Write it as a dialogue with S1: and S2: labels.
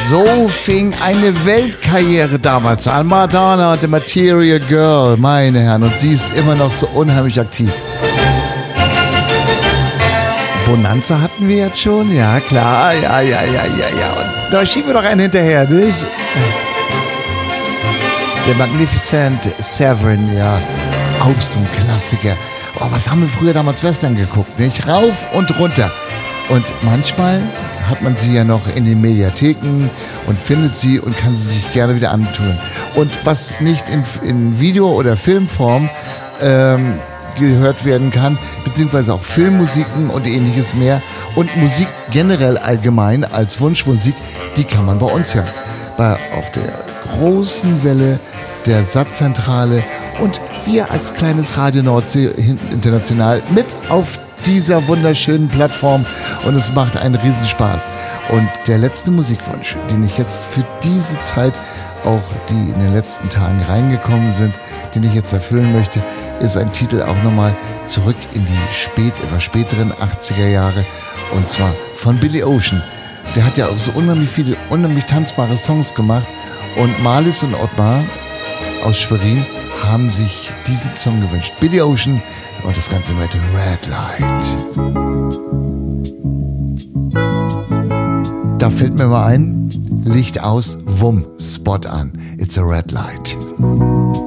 S1: So fing eine Weltkarriere damals an. Madonna, The Material Girl, meine Herren. Und sie ist immer noch so unheimlich aktiv. Bonanza hatten wir jetzt schon? Ja, klar. Ja. Und da schieben wir doch einen hinterher, nicht? Der Magnificent Seven, ja. Auch so ein Klassiker. Oh, was haben wir früher damals Western geguckt, nicht? Rauf und runter. Und manchmal hat man sie ja noch in den Mediatheken und findet sie und kann sie sich gerne wieder antun. Und was nicht in Video- oder Filmform gehört werden kann, beziehungsweise auch Filmmusiken und ähnliches mehr und Musik generell allgemein als Wunschmusik, die kann man bei uns hören. Auf der großen Welle der Satzzentrale und wir als kleines Radio Nordsee international mit auf dieser wunderschönen Plattform und es macht einen Riesenspaß. Und der letzte Musikwunsch, den ich jetzt für diese Zeit, auch die in den letzten Tagen reingekommen sind, den ich jetzt erfüllen möchte, ist ein Titel auch nochmal zurück in die etwas späteren 80er Jahre und zwar von Billy Ocean. Der hat ja auch so unheimlich tanzbare Songs gemacht und Marlis und Ottmar aus Schwerin haben sich diesen Song gewünscht. Billy Ocean und das Ganze mit Red Light. Da fällt mir mal ein, Licht aus, Wumm, Spot an. It's a red light.